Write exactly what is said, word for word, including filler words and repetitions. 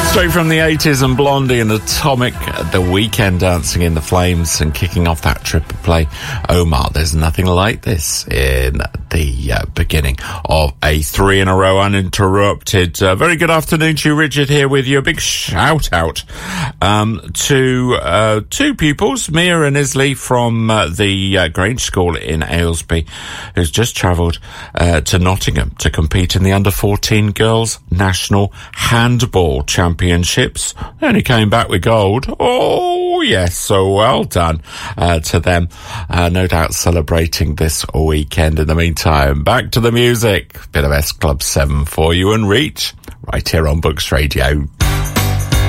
Straight from the eighties and Blondie and Atomic, The Weeknd dancing in the flames and kicking off that triple play. Omar, there's nothing like this in the uh, beginning of a three in a row uninterrupted. Uh, very good afternoon to you, Richard, here with you. A big shout out um, to uh, two pupils, Mia and Isley from uh, the uh, Grange School in Aylesbury, who's just travelled uh, to Nottingham to compete in the under fourteen Girls National Handball Championships. They only came back with gold. Oh, yes, so well done uh, to them. Uh, no doubt celebrating this weekend. In the meantime, back to the music. Bit of S Club seven for you and Reach right here on Books Radio.